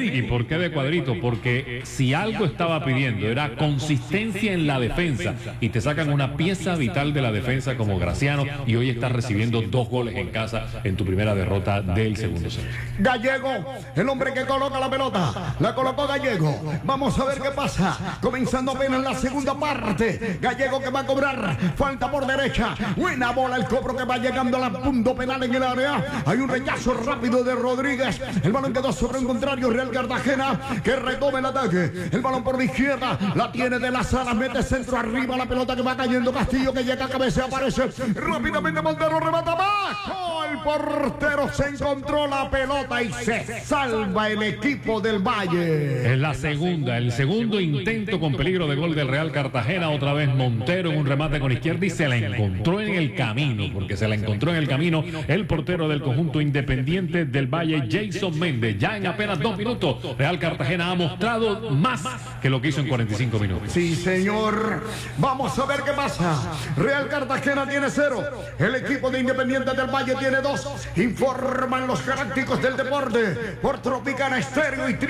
Medic. ¿Y por qué de cuadrito? Porque si algo estaba pidiendo era consistencia en la defensa y te sacan una pieza vital de la defensa como Graciano y hoy estás recibiendo 2 goles en casa en tu primera derrota del segundo set. Gallego, el hombre que coloca la pelota, la colocó Gallego. Vamos a ver qué pasa. Comenzando apenas la segunda parte. Gallego que va a cobrar, falta por derecha. Buena bola, el cobro que va llegando a la punto penal en el área. Hay un rechazo rápido de Rodríguez. El balón quedó sobre un contrario, Real Cartagena, que retoma el ataque. El balón por la izquierda, la tiene de las alas, mete centro arriba, la pelota que va cayendo. Castillo que llega a cabeza, aparece rápidamente Montero, remata bajo. El portero se encontró la pelota y se salva el equipo del Valle. Es la segunda, el segundo intento con peligro de gol del Real Cartagena. Otra vez Montero en un remate con izquierda y se la encontró en el camino, porque se la encontró en el camino el portero del conjunto Independiente del Valle, Jason Méndez. Ya en apenas 2 minutos, Real Cartagena ha mostrado más que lo que hizo en 45 minutos. Sí, señor. Vamos a ver qué pasa. Real Cartagena tiene 0. El equipo de Independiente del Valle tiene 2. Informan los galácticos del deporte por Tropicana Estéreo y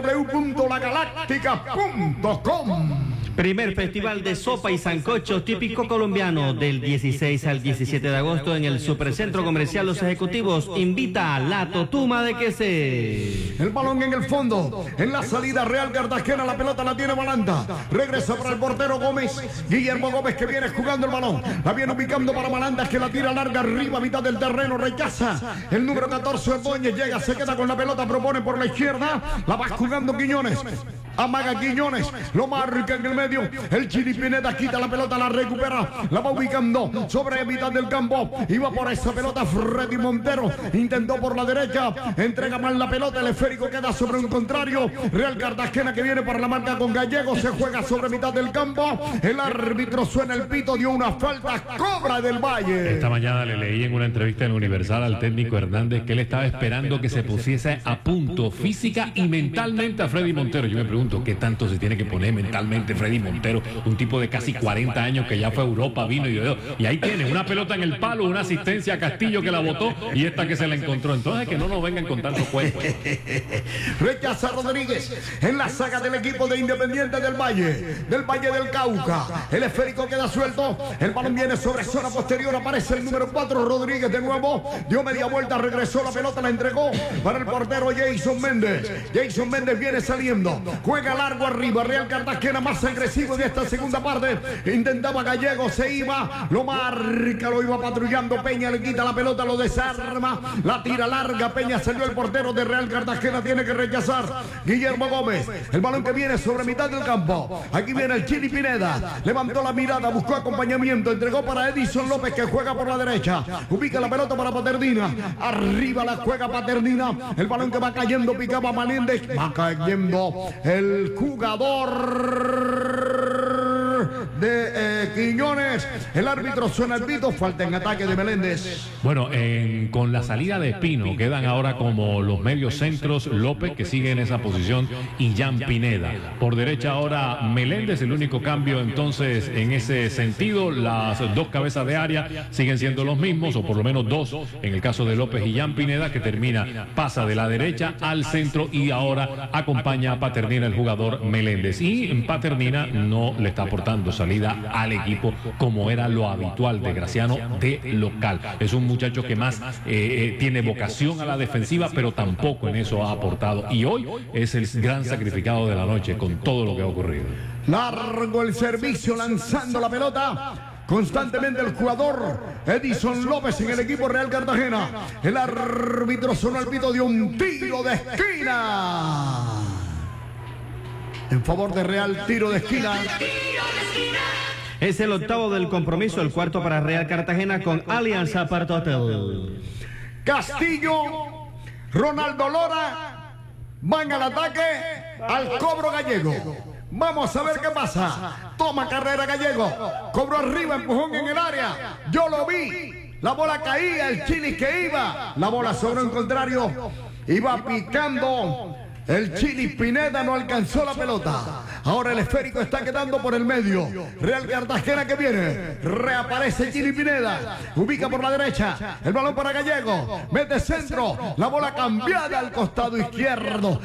www.lagaláctica.com. Primer festival de sopa y sancocho típico colombiano del 16 al 17 de agosto en el Supercentro Comercial Los Ejecutivos. Invita a la Totuma de Quesé. El balón en el fondo, en la salida Real Cartagena, la pelota la tiene Balanta. Regresa para el portero Gómez. Guillermo Gómez que viene jugando el balón. La viene ubicando para Balanta que la tira larga arriba, a mitad del terreno, rechaza. El número 14 Ordóñez llega, se queda con la pelota, propone por la izquierda. La va jugando Quiñones. Amaga Quiñones, lo marca en el medio. El Chili Pineda quita la pelota, la recupera, la va ubicando sobre mitad del campo. Iba por esa pelota Freddy Montero, intentó por la derecha, entrega mal la pelota, el esférico queda sobre un contrario. Real Cartagena que viene para la marca con Gallego, se juega sobre mitad del campo. El árbitro suena el pito, dio una falta, cobra del Valle. Esta mañana le leí en una entrevista en Universal al técnico Hernández que él estaba esperando que se pusiese a punto física y mentalmente a Freddy Montero. Yo me pregunto, ¿qué tanto se tiene que poner mentalmente Freddy Montero? Un tipo de casi 40 años que ya fue a Europa, vino y ahí tiene una pelota en el palo, una asistencia a Castillo que la botó y esta que se la encontró. Entonces que no nos vengan con tantos cuentos. Rechaza Rodríguez en la saga del equipo de Independiente del Valle del Cauca. El esférico queda suelto, el balón viene sobre zona posterior, aparece el número 4 Rodríguez de nuevo, dio media vuelta, regresó la pelota, la entregó para el portero Jason Méndez. Jason Méndez viene saliendo, juega largo arriba, Real Cartagena más agresivo en esta segunda parte. Intentaba Gallego, se iba, lo marca, lo iba patrullando Peña, le quita la pelota, lo desarma, la tira larga, Peña salió el portero de Real Cartagena, tiene que rechazar Guillermo Gómez, el balón que viene sobre mitad del campo. Aquí viene el Chili Pineda, levantó la mirada, buscó acompañamiento, entregó para Edison López que juega por la derecha, ubica la pelota para Paternina, arriba la juega Paternina, el balón que va cayendo, picaba Meléndez, va cayendo el jugador de Quiñones. El árbitro suena el pito, falta en ataque de Meléndez. Bueno, con la salida de Espino quedan ahora como los medios centros López, que sigue en esa posición, y Jan Pineda. Por derecha ahora Meléndez, el único cambio entonces en ese sentido. Las 2 cabezas de área siguen siendo los mismos, o por lo menos 2 en el caso de López y Jan Pineda, que pasa de la derecha al centro y ahora acompaña a Paternina el jugador Meléndez. Y Paternina no le está aportando salida al equipo como era lo habitual de Graciano de local. Es un muchacho que más tiene vocación a la defensiva, pero tampoco en eso ha aportado. Y hoy es el gran sacrificado de la noche con todo lo que ha ocurrido. Largo el servicio, lanzando la pelota constantemente el jugador Edison López en el equipo Real Cartagena. El árbitro sonó el pito de un tiro de esquina en favor de Real, tiro de esquina. Es el octavo del compromiso, el cuarto para Real Cartagena con Alianza Parto Hotel. Castillo, Ronaldo Lora van al ataque, al cobro Gallego. Vamos a ver qué pasa. Toma carrera Gallego, cobro arriba, empujón en el área. Yo lo vi, la bola caía, el Chili que iba, la bola sobre un contrario, iba picando. El Chili Pineda no alcanzó la pelota. Ahora el esférico está quedando por el medio. Real Cartagena que viene. Reaparece Chili Pineda. Ubica por la derecha. El balón para Gallego. Mete centro. La bola cambiada al costado izquierdo.